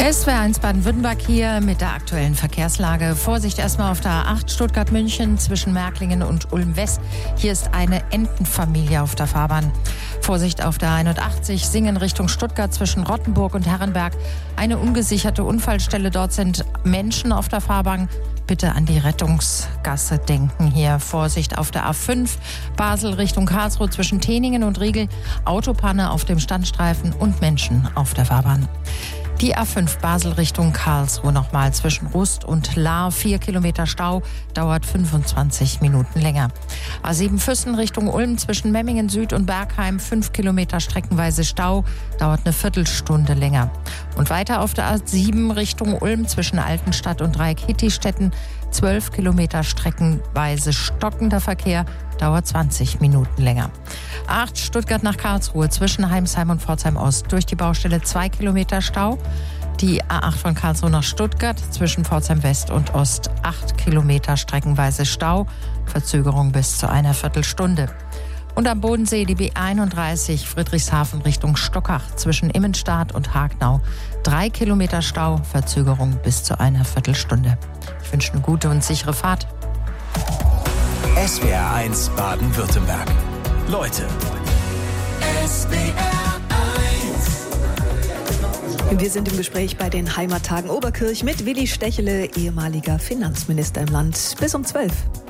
SWR1 Baden-Württemberg hier mit der aktuellen Verkehrslage. Vorsicht erstmal auf der A8 Stuttgart-München zwischen Märklingen und Ulm-West. Hier ist eine Entenfamilie auf der Fahrbahn. Vorsicht auf der 81 Singen Richtung Stuttgart zwischen Rottenburg und Herrenberg. Eine ungesicherte Unfallstelle. Dort sind Menschen auf der Fahrbahn. Bitte an die Rettungsgasse denken hier. Vorsicht auf der A5 Basel Richtung Karlsruhe zwischen Teningen und Riegel. Autopanne auf dem Standstreifen und Menschen auf der Fahrbahn. Die A5 Basel Richtung Karlsruhe nochmal zwischen Rust und Lahr. 4 Kilometer Stau, dauert 25 Minuten länger. A7 Füssen Richtung Ulm zwischen Memmingen Süd und Bergheim. 5 Kilometer streckenweise Stau, dauert eine Viertelstunde länger. Und weiter auf der A7 Richtung Ulm zwischen Altenstadt und Dreieck-Hittistetten. 12 Kilometer streckenweise stockender Verkehr, dauert 20 Minuten länger. A8 Stuttgart nach Karlsruhe zwischen Heimsheim und Pforzheim Ost. Durch die Baustelle 2 Kilometer Stau. Die A8 von Karlsruhe nach Stuttgart zwischen Pforzheim West und Ost 8 Kilometer streckenweise Stau. Verzögerung bis zu einer Viertelstunde. Und am Bodensee die B31 Friedrichshafen Richtung Stockach zwischen Immenstadt und Hagnau. 3 Kilometer Stau, Verzögerung bis zu einer Viertelstunde. Ich wünsche eine gute und sichere Fahrt. SWR1 Baden-Württemberg. Leute. Wir sind im Gespräch bei den Heimattagen Oberkirch mit Willi Stechele, ehemaliger Finanzminister im Land. Bis um 12.